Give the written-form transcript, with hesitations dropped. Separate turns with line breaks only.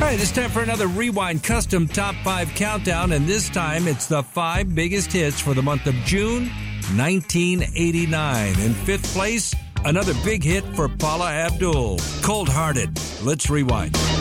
All right, it's time for another Rewind Custom Top 5 Countdown, and this time it's the 5 biggest hits for the month of June 1989. In 5th place, another big hit for Paula Abdul, Cold Hearted. Let's rewind.